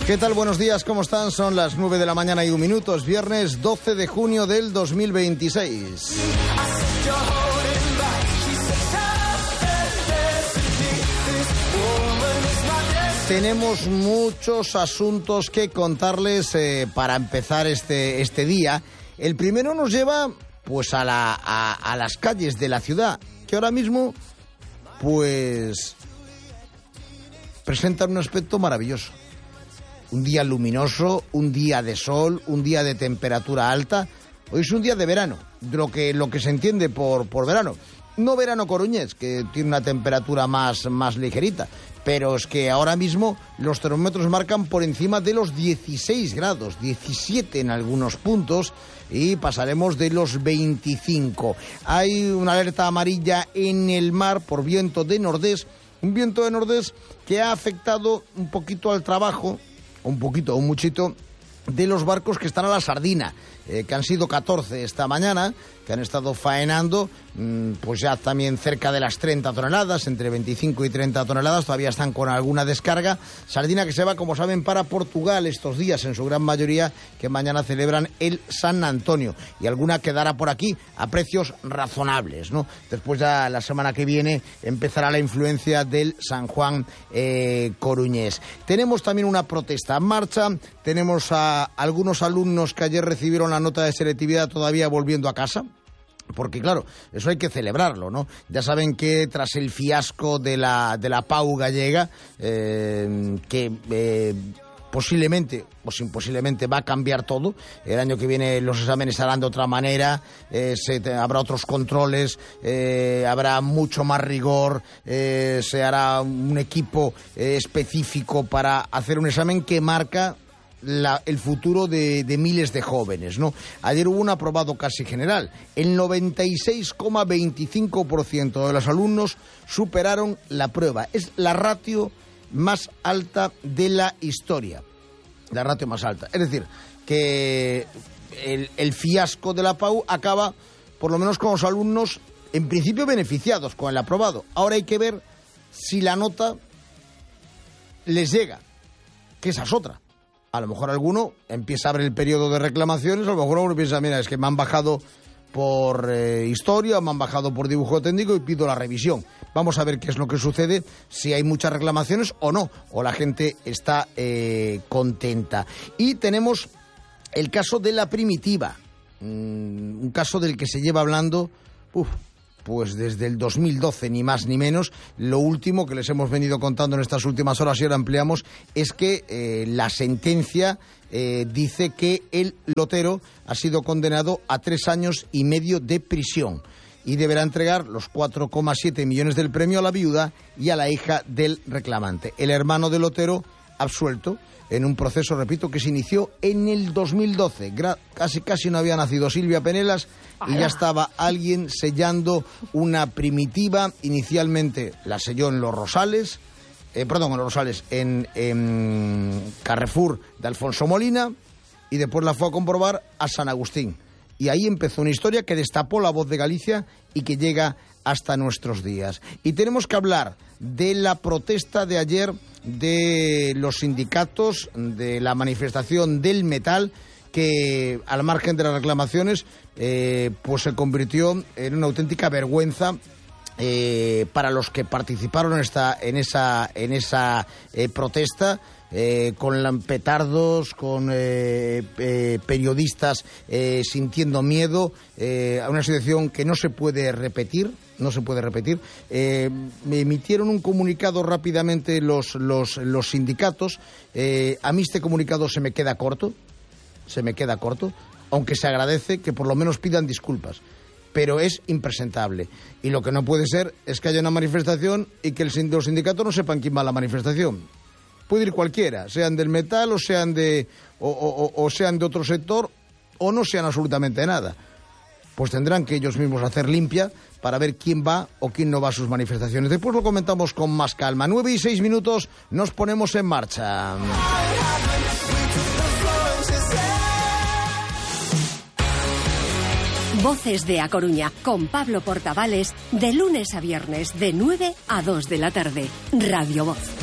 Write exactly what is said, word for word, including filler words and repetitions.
¿Qué tal? Buenos días, ¿cómo están? Son las nueve de la mañana y un minuto, es viernes doce de junio del dos mil veintiséis. Tenemos muchos asuntos que contarles eh, para empezar este, este día. El primero nos lleva pues a, la, a, a las calles de la ciudad, que ahora mismo pues presentan un aspecto maravilloso. Un día luminoso, un día de sol, un día de temperatura alta. Hoy es un día de verano, de lo que, lo que se entiende por, por verano. No verano coruñés, que tiene una temperatura más, más ligerita, pero es que ahora mismo los termómetros marcan por encima de los dieciséis grados, diecisiete en algunos puntos, y pasaremos de los veinticinco. Hay una alerta amarilla en el mar por viento de nordés, un viento de nordés que ha afectado un poquito al trabajo, un poquito, un muchito, de los barcos que están a la sardina, eh, que han sido catorce esta mañana, que han estado faenando, mmm, pues ya también cerca de las treinta toneladas, entre veinticinco y treinta toneladas, todavía están con alguna descarga. Sardina que se va, como saben, para Portugal estos días, en su gran mayoría, que mañana celebran el San Antonio, y alguna quedará por aquí a precios razonables, ¿no? Después ya la semana que viene empezará la influencia del San Juan eh, coruñés. Tenemos también una protesta en marcha, tenemos a algunos alumnos que ayer recibieron la nota de selectividad todavía volviendo a casa, porque claro, eso hay que celebrarlo, ¿no? Ya saben que tras el fiasco de la, de la P A U gallega, eh, que eh, posiblemente, o sin posiblemente, va a cambiar todo. El año que viene los exámenes serán de otra manera, eh, se te, habrá otros controles, eh, habrá mucho más rigor, eh, se hará un equipo eh, específico para hacer un examen que marca La, el futuro de, de miles de jóvenes, ¿no? Ayer hubo un aprobado casi general. El noventa y seis coma veinticinco por ciento de los alumnos superaron la prueba. Es la ratio más alta de la historia. La ratio más alta. Es decir, que el, el fiasco de la P A U acaba, por lo menos con los alumnos, en principio beneficiados con el aprobado. Ahora hay que ver si la nota les llega, que esa es otra. A lo mejor alguno empieza a abrir el periodo de reclamaciones, a lo mejor uno piensa, mira, es que me han bajado por eh, historia, me han bajado por dibujo técnico y pido la revisión. Vamos a ver qué es lo que sucede, si hay muchas reclamaciones o no, o la gente está eh, contenta. Y tenemos el caso de la primitiva, mm, un caso del que se lleva hablando, uf, pues desde el dos mil doce, ni más ni menos. Lo último que les hemos venido contando en estas últimas horas, y ahora ampliamos, es que eh, la sentencia eh, dice que el lotero ha sido condenado a tres años y medio de prisión y deberá entregar los cuatro coma siete millones del premio a la viuda y a la hija del reclamante. El hermano del lotero absuelto en un proceso, repito, que se inició en el dos mil doce. Gra- casi casi no había nacido Silvia Penelas y ya estaba alguien sellando una primitiva. Inicialmente la selló en Los Rosales, eh, perdón, en Los Rosales, en, en Carrefour de Alfonso Molina, y después la fue a comprobar a San Agustín. Y ahí empezó una historia que destapó La Voz de Galicia y que llega hasta nuestros días. Y tenemos que hablar de la protesta de ayer de los sindicatos, de la manifestación del metal, que al margen de las reclamaciones eh, pues se convirtió en una auténtica vergüenza eh, para los que participaron en esta en esa en esa eh, protesta. Eh, con petardos, con eh, eh, periodistas eh, sintiendo miedo, eh, a una situación que no se puede repetir, no se puede repetir. Eh, me emitieron un comunicado rápidamente los, los, los sindicatos. Eh, a mí este comunicado se me queda corto, se me queda corto, aunque se agradece que por lo menos pidan disculpas. Pero es impresentable. Y lo que no puede ser es que haya una manifestación y que el, los sindicatos no sepan quién va a la manifestación. Puede ir cualquiera, sean del metal o sean de o, o, o sean de otro sector, o no sean absolutamente nada. Pues tendrán que ellos mismos hacer limpia para ver quién va o quién no va a sus manifestaciones. Después lo comentamos con más calma. Nueve y seis minutos, nos ponemos en marcha. Voces de A Coruña, con Pablo Portavales, de lunes a viernes, de nueve a dos de la tarde. Radio Voz.